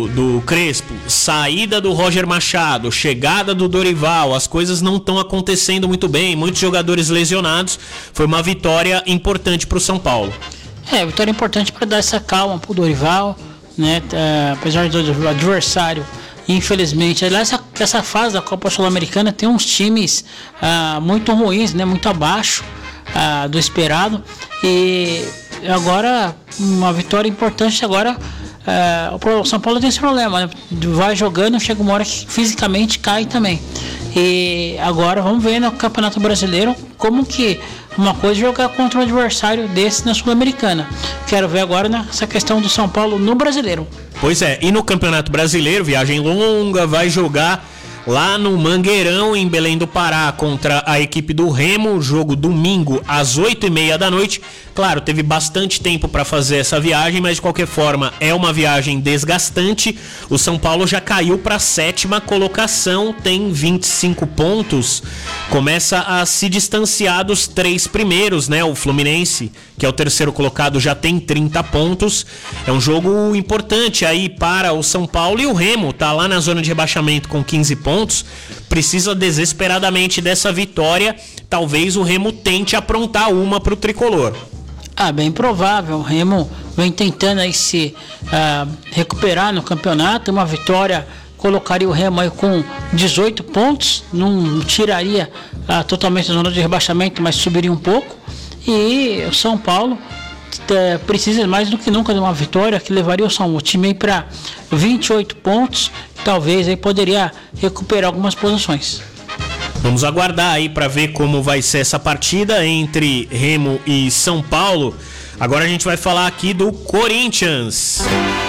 do Crespo, saída do Roger Machado, chegada do Dorival, as coisas não estão acontecendo muito bem, muitos jogadores lesionados. Foi uma vitória importante para o São Paulo. Vitória importante para dar essa calma pro Dorival, né? Apesar do adversário, infelizmente, aliás, essa fase da Copa Sul-Americana tem uns times muito ruins, né? Muito abaixo do esperado, e agora uma vitória importante. Agora o São Paulo tem esse problema, né? Vai jogando, chega uma hora que fisicamente cai também. E agora vamos ver no Campeonato Brasileiro como que uma coisa é jogar contra um adversário desse na Sul-Americana. Quero ver agora nessa questão do São Paulo no Brasileiro. Pois é, e no Campeonato Brasileiro, viagem longa, vai jogar lá no Mangueirão, em Belém do Pará, contra a equipe do Remo, jogo domingo às 8h30 da noite. Claro, teve bastante tempo para fazer essa viagem, mas de qualquer forma é uma viagem desgastante. O São Paulo já caiu para a 7ª colocação, tem 25 pontos, começa a se distanciar dos 3 primeiros, né? O Fluminense, que é o terceiro colocado, já tem 30 pontos. É um jogo importante aí para o São Paulo, e o Remo tá lá na zona de rebaixamento com 15 pontos, precisa desesperadamente dessa vitória. Talvez o Remo tente aprontar uma pro tricolor. Bem provável. O Remo vem tentando aí se recuperar no campeonato. Uma vitória colocaria o Remo aí com 18 pontos, não tiraria totalmente a zona de rebaixamento, mas subiria um pouco. E o São Paulo precisa mais do que nunca de uma vitória que levaria o time aí para 28 pontos. Talvez aí poderia recuperar algumas posições. Vamos aguardar aí para ver como vai ser essa partida entre Remo e São Paulo. Agora a gente vai falar aqui do Corinthians.